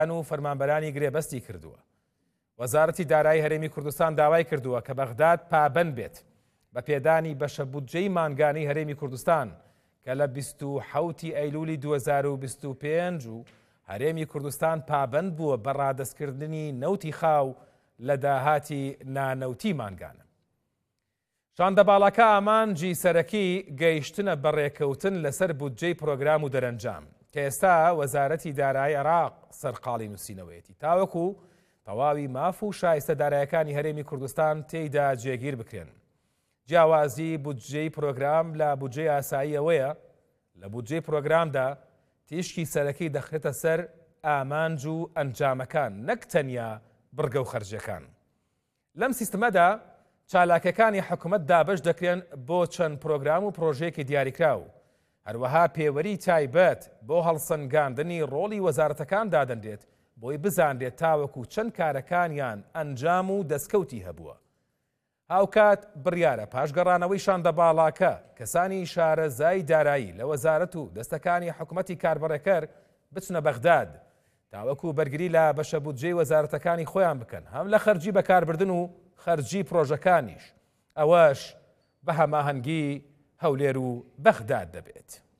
و فەرمانبەرانی گرێبەستی کردووە. وەزارەتی دارایی هەرێمی کوردستان داوای کردووە کە بەغداد پابەند بێت بە پێدانی بەشە بودجەی مانگانەی هەرێمی کوردستان کە لە 27 ئەیلولی 2025 و هەرێمی کوردستان پابەند بووە بە ڕادەستکردنی نەوتی خاو لە داهاتی نانەوتی مانگانە. شاندەباڵەکە ئامانجی سەرەکی گەیشتنە بەڕێکەوتن لەسەر بودجەی پرۆگرام و دەرەنجام کە ئێستا وەزارەتی دارایی عێراق سەرقاڵی نووسینەوەیەتی تاوەکو تەواوی ماف و شایستە دارایەکانی هەرێمی کوردستان تێیدا جێگیر بکرێن. جیاوازی بودجەی پرۆگرام لە بودجەی ئاسایی ئەوەیە لە بودجەی پرۆگرامدا تیشکی سەرەکی دەخرێتە سەر ئامانج و ئەنجامەکان نەک تەنیا بڕگە و خەرجەکان. لەم سیستەمەدا چالاکەکانی حکوومەت دابەش دەکرێن بۆ چەند پرۆگرام و پرۆژەیەکی دیاریکراو. هەروەها پێوەری تایبەت بۆ هەڵسەنگاندنی ڕۆڵی وەزارەتەکان دادەنرێت بۆی بزانرێت تاوەکو چەند کارەکانیان ئەنجام و دەستکەوتی هەبووە. هاوکات بڕیارە پاشگەڕانەوەی شاندەباڵاکە کەسانی شارەزای دارایی لە وەزارەت و دەستەکانی حکوومەتی کاربڕێکەر بچنە بەغداد تاوەکو بەرگری لە بەشە بودجەی وەزارەتەکانی خۆیان بکەن هەم لە خەرجی بەکاربردن و خەرجی پرۆژەکانیش ئەوەش بە هەماهەنگی هەولێر و بەغداد دەبێت.